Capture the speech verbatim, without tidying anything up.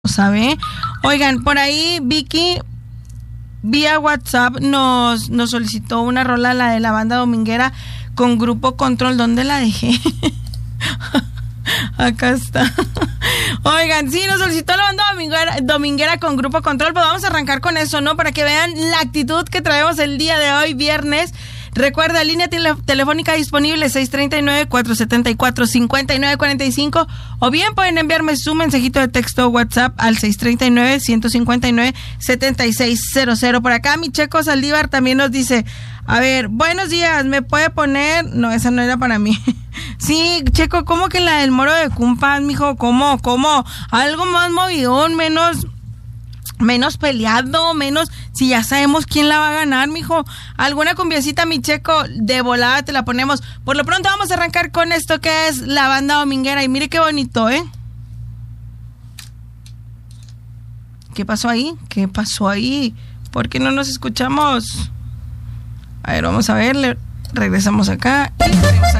¿Sabe? Oigan, por ahí Vicky vía WhatsApp nos, nos solicitó una rola, la de la banda dominguera con Grupo Control. ¿Dónde la dejé? Acá está. Oigan, sí, nos solicitó la banda dominguera, dominguera con Grupo Control. Pues vamos a arrancar con eso, ¿no? Para que vean la actitud que traemos el día de hoy, viernes. Recuerda, línea tele- telefónica disponible seis tres nueve, cuatro siete cuatro, cinco nueve cuatro cinco, o bien pueden enviarme su mensajito de texto WhatsApp al seis tres nueve, uno cinco nueve, siete seis cero cero. Por acá mi Checo Saldívar también nos dice, a ver, buenos días, ¿me puede poner? No, esa no era para mí. Sí, Checo, ¿cómo que la del Moro de Cumpas, mijo? ¿Cómo? ¿Cómo? Algo más movidón, menos... menos peleado, menos, si ya sabemos quién la va a ganar, mijo. Alguna cumbiacita, mi Checo, de volada te la ponemos. Por lo pronto vamos a arrancar con esto que es la banda dominguera. Y mire qué bonito, ¿eh? ¿Qué pasó ahí? ¿Qué pasó ahí? ¿Por qué no nos escuchamos? A ver, vamos a ver, le regresamos acá y regresamos acá.